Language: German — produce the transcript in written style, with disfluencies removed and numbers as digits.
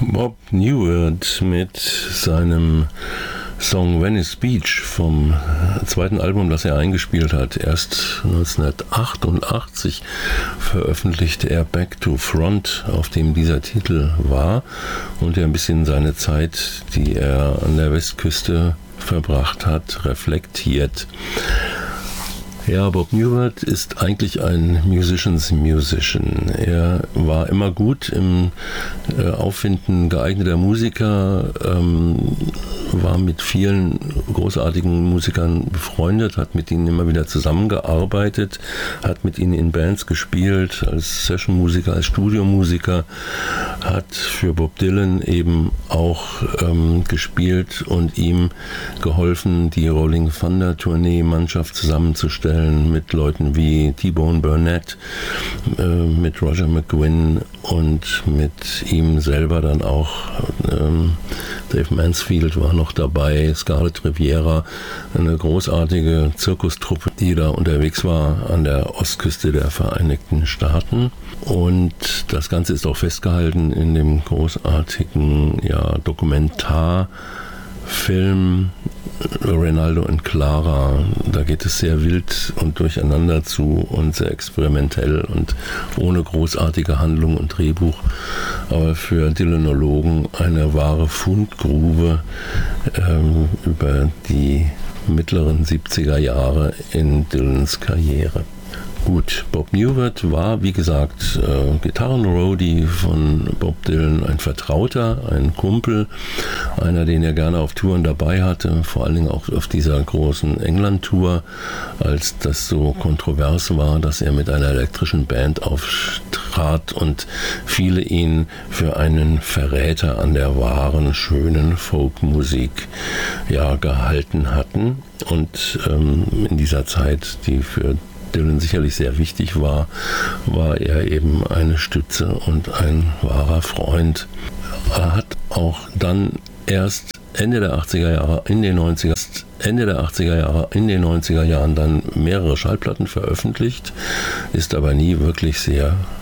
Bob Newhart mit seinem Song Venice Beach vom zweiten Album, das er eingespielt hat. Erst 1988 veröffentlichte er Back to Front, auf dem dieser Titel war und der ein bisschen seine Zeit, die er an der Westküste verbracht hat, reflektiert. Ja, Bob Newhart ist eigentlich ein Musician's Musician. Er war immer gut im Auffinden geeigneter Musiker, war mit vielen großartigen Musikern befreundet, hat mit ihnen immer wieder zusammengearbeitet, hat mit ihnen in Bands gespielt, als Sessionmusiker, als Studiomusiker, hat für Bob Dylan eben auch gespielt und ihm geholfen, die Rolling Thunder Tournee-Mannschaft zusammenzustellen mit Leuten wie T-Bone Burnett, mit Roger McGuinn und mit ihm selber dann auch Dave Mansfield war noch dabei, Scarlett Riviera, eine großartige Zirkustruppe, die da unterwegs war an der Ostküste der Vereinigten Staaten. Und das Ganze ist auch festgehalten in dem großartigen Dokumentarfilm Rinaldo und Clara. Da geht es sehr wild und durcheinander zu und sehr experimentell und ohne großartige Handlung und Drehbuch, aber für Dylanologen eine wahre Fundgrube über die mittleren 70er Jahre in Dylans Karriere. Gut, Bob Newhart war, wie gesagt, Gitarrenroadie von Bob Dylan, ein Vertrauter, ein Kumpel, einer, den er gerne auf Touren dabei hatte, vor allen Dingen auch auf dieser großen England-Tour, als das so kontrovers war, dass er mit einer elektrischen Band auftrat und viele ihn für einen Verräter an der wahren, schönen Folkmusik gehalten hatten. Und in dieser Zeit, die für Dylan sicherlich sehr wichtig war, war er eben eine Stütze und ein wahrer Freund. Er hat auch dann erst Ende der 80er Jahre in den 90er Jahren dann mehrere Schallplatten veröffentlicht, ist aber nie wirklich sehr